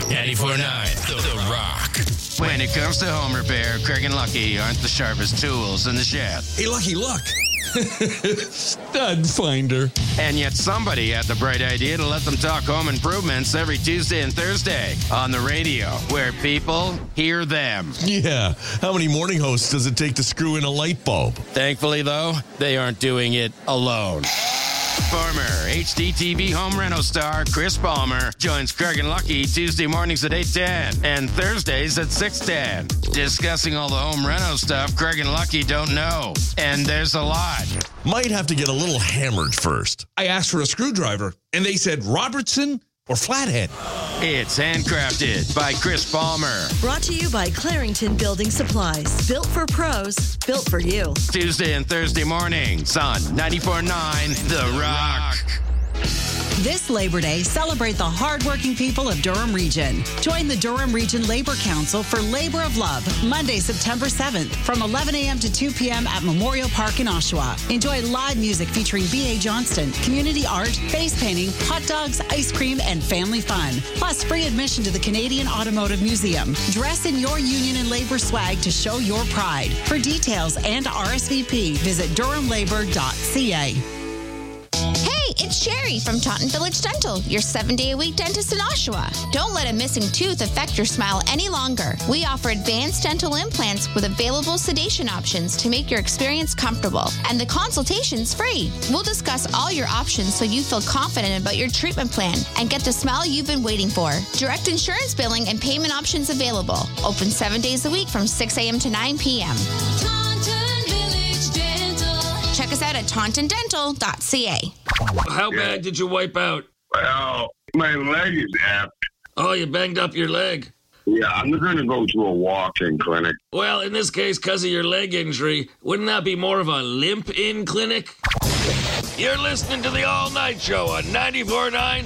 94.9 The Rock. When it comes to home repair, Craig and Lucky aren't the sharpest tools in the shed. Hey, Lucky, look. Stud finder. And yet somebody had the bright idea to let them talk home improvements every Tuesday and Thursday on the radio, where people hear them. Yeah. How many morning hosts does it take to screw in a light bulb? Thankfully, though, they aren't doing it alone. Former HDTV home reno star Chris Palmer joins Craig and Lucky Tuesday mornings at 8:10 and Thursdays at 6:10, discussing all the home reno stuff Craig and Lucky don't know. And there's a lot. Might have to get a little hammered first. I asked for a screwdriver, and they said Robertson or Flathead. It's handcrafted by Chris Palmer. Brought to you by Clarington Building Supplies. Built for pros, built for you. Tuesday and Thursday mornings on 94.9 The Rock. This Labor Day, celebrate the hardworking people of Durham Region. Join the Durham Region Labor Council for Labor of Love, Monday, September 7th, from 11 a.m. to 2 p.m. at Memorial Park in Oshawa. Enjoy live music featuring B.A. Johnston, community art, face painting, hot dogs, ice cream, and family fun. Plus, free admission to the Canadian Automotive Museum. Dress in your union and labor swag to show your pride. For details and RSVP, visit durhamlabor.ca. Hey, it's Sherry from Taunton Village Dental, your 7-day-a-week dentist in Oshawa. Don't let a missing tooth affect your smile any longer. We offer advanced dental implants with available sedation options to make your experience comfortable. And the consultation's free. We'll discuss all your options so you feel confident about your treatment plan and get the smile you've been waiting for. Direct insurance billing and payment options available. Open 7 days a week from 6 a.m. to 9 p.m. Check us out at tauntondental.ca. How bad did you wipe out? Well, my leg is apt. Oh, you banged up your leg. Yeah, I'm going to go to a walk-in clinic. Well, in this case, because of your leg injury, wouldn't that be more of a limp-in clinic? You're listening to the All Night Show on 94.9